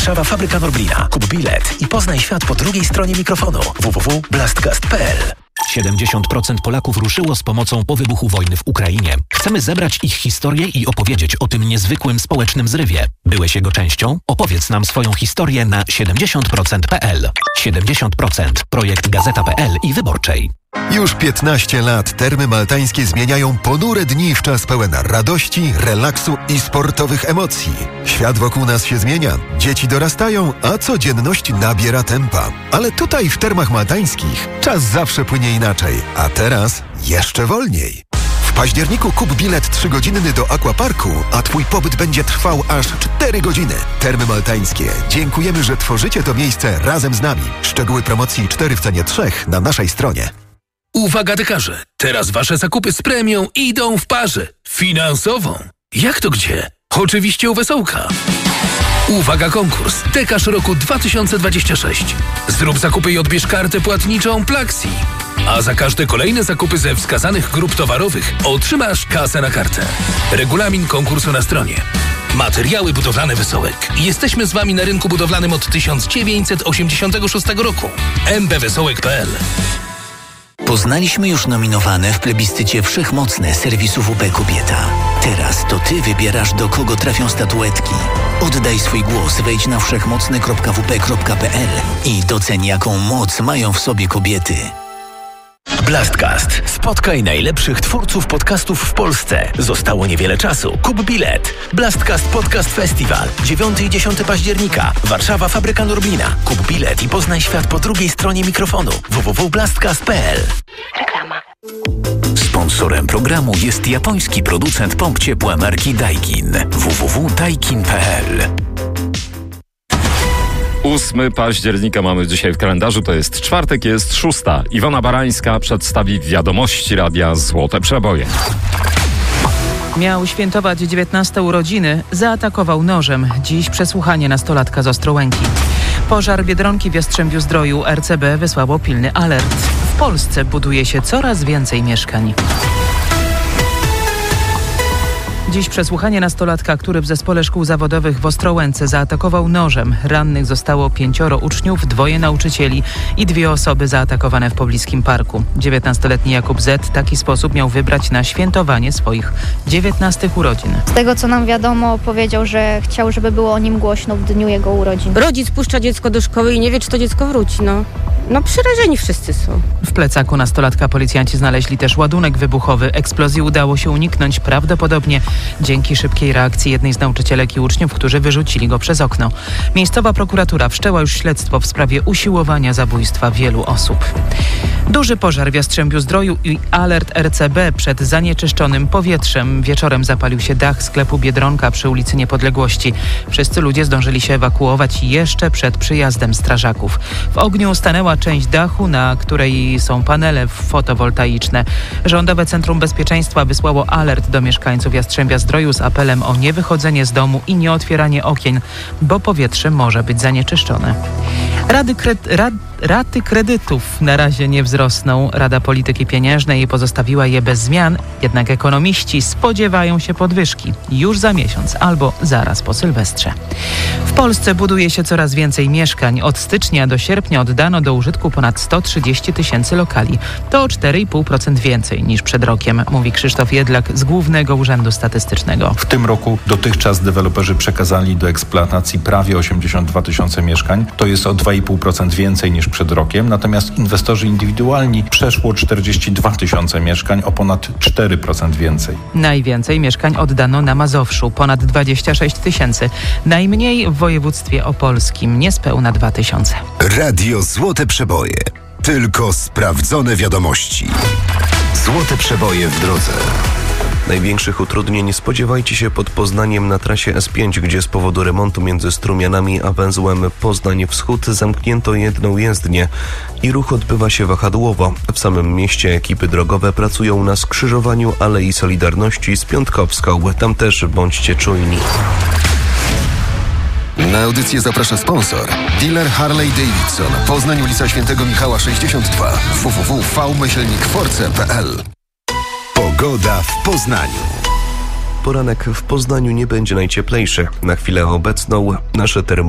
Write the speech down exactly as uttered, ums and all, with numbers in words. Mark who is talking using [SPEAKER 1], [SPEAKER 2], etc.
[SPEAKER 1] Warszawa, fabryka Norblina. Kup bilet i poznaj świat po drugiej stronie mikrofonu. w w w kropka blastcast kropka p l.
[SPEAKER 2] siedemdziesiąt procent Polaków ruszyło z pomocą po wybuchu wojny w Ukrainie. Chcemy zebrać ich historię i opowiedzieć o tym niezwykłym społecznym zrywie. Byłeś jego częścią? Opowiedz nam swoją historię na siedemdziesiąt procent kropka p l. siedemdziesiąt procent. Projekt Gazeta kropka p l i Wyborczej.
[SPEAKER 3] Już piętnaście lat Termy Maltańskie zmieniają ponure dni w czas pełen radości, relaksu i sportowych emocji. Świat wokół nas się zmienia, dzieci dorastają, a codzienność nabiera tempa. Ale tutaj w Termach Maltańskich czas zawsze płynie inaczej, a teraz jeszcze wolniej. W październiku kup bilet trzygodzinny do Aquaparku, a Twój pobyt będzie trwał aż cztery godziny. Termy Maltańskie. Dziękujemy, że tworzycie to miejsce razem z nami. Szczegóły promocji cztery w cenie trzech na naszej stronie.
[SPEAKER 4] Uwaga dekarze, teraz wasze zakupy z premią idą w parze. Finansową. Jak to gdzie? Oczywiście u Wesołka. Uwaga konkurs. Dekarz roku dwa tysiące dwudziesty szósty. Zrób zakupy i odbierz kartę płatniczą Plaxi. A za każde kolejne zakupy ze wskazanych grup towarowych otrzymasz kasę na kartę. Regulamin konkursu na stronie. Materiały budowlane Wesołek. Jesteśmy z wami na rynku budowlanym od tysiąc dziewięćset osiemdziesiątego szóstego roku. m b wesołek kropka p l.
[SPEAKER 5] Poznaliśmy już nominowane w plebiscycie Wszechmocne serwisu W P Kobieta. Teraz to ty wybierasz, do kogo trafią statuetki. Oddaj swój głos, wejdź na wszechmocne kropka w p kropka p l i doceń, jaką moc mają w sobie kobiety.
[SPEAKER 1] Blastcast. Spotkaj najlepszych twórców podcastów w Polsce. Zostało niewiele czasu. Kup bilet. Blastcast Podcast Festival. dziewiątego i dziesiątego października. Warszawa, fabryka Norblina. Kup bilet i poznaj świat po drugiej stronie mikrofonu. w w w kropka blastcast kropka p l.
[SPEAKER 6] Reklama.
[SPEAKER 2] Sponsorem programu jest japoński producent pomp ciepła marki Daikin. w w w kropka daikin kropka p l.
[SPEAKER 7] ósmego października mamy dzisiaj w kalendarzu, to jest czwartek, jest szósta. Iwona Barańska przedstawi wiadomości radia Złote Przeboje.
[SPEAKER 8] Miał świętować dziewiętnaste urodziny, zaatakował nożem. Dziś przesłuchanie nastolatka z Ostrołęki. Pożar Biedronki w Jastrzębiu-Zdroju. R C B wysłało pilny alert. W Polsce buduje się coraz więcej mieszkań. Dziś przesłuchanie nastolatka, który w zespole szkół zawodowych w Ostrołęce zaatakował nożem. Rannych zostało pięcioro uczniów, dwoje nauczycieli i dwie osoby zaatakowane w pobliskim parku. dziewiętnastoletni Jakub Z. w taki sposób miał wybrać na świętowanie swoich dziewiętnastych urodzin.
[SPEAKER 9] Z tego, co nam wiadomo, powiedział, że chciał, żeby było o nim głośno w dniu jego urodzin.
[SPEAKER 10] Rodzic puszcza dziecko do szkoły i nie wie, czy to dziecko wróci. No, no przerażeni wszyscy są.
[SPEAKER 8] W plecaku nastolatka policjanci znaleźli też ładunek wybuchowy. Eksplozji udało się uniknąć prawdopodobnie dzięki szybkiej reakcji jednej z nauczycielek i uczniów, którzy wyrzucili go przez okno. Miejscowa prokuratura wszczęła już śledztwo w sprawie usiłowania zabójstwa wielu osób. Duży pożar w Jastrzębiu-Zdroju i alert R C B przed zanieczyszczonym powietrzem. Wieczorem zapalił się dach sklepu Biedronka przy ulicy Niepodległości. Wszyscy ludzie zdążyli się ewakuować jeszcze przed przyjazdem strażaków. W ogniu stanęła część dachu, na której są panele fotowoltaiczne. Rządowe Centrum Bezpieczeństwa wysłało alert do mieszkańców Jastrzębia-Zdroju z apelem o niewychodzenie z domu i nieotwieranie okien, bo powietrze może być zanieczyszczone. Rady kre- rad- raty kredytów na razie nie wzrosną. Rada Polityki Pieniężnej pozostawiła je bez zmian, jednak ekonomiści spodziewają się podwyżki już za miesiąc albo zaraz po Sylwestrze. W Polsce buduje się coraz więcej mieszkań. Od stycznia do sierpnia oddano do użytku ponad sto trzydzieści tysięcy lokali. To o cztery i pół procent więcej niż przed rokiem, mówi Krzysztof Jedlak z Głównego Urzędu Statystycznego.
[SPEAKER 11] W tym roku dotychczas deweloperzy przekazali do eksploatacji prawie osiemdziesiąt dwa tysiące mieszkań. To jest o dwa i pół procent więcej niż przed rokiem. Natomiast inwestorzy indywidualni przeszło czterdzieści dwa tysiące mieszkań, o ponad cztery procent więcej.
[SPEAKER 8] Najwięcej mieszkań oddano na Mazowszu, ponad dwadzieścia sześć tysięcy. Najmniej w województwie opolskim, niespełna dwa tysiące.
[SPEAKER 3] Radio Złote Przeboje. Tylko sprawdzone wiadomości. Złote Przeboje w drodze.
[SPEAKER 12] Największych utrudnień spodziewajcie się pod Poznaniem na trasie S pięć, gdzie z powodu remontu między Strumianami a węzłem Poznań Wschód zamknięto jedną jezdnię i ruch odbywa się wahadłowo. W samym mieście ekipy drogowe pracują na skrzyżowaniu Alei Solidarności z Piątkowską. Tam też bądźcie czujni.
[SPEAKER 3] Na audycję zaprasza sponsor. Dealer Harley Davidson. Poznań, ulica Świętego Michała sześćdziesiąt dwa. w w w kropka v myślnik force kropka p l. Pogoda w Poznaniu.
[SPEAKER 12] Poranek w Poznaniu nie będzie najcieplejszy. Na chwilę obecną nasze termometry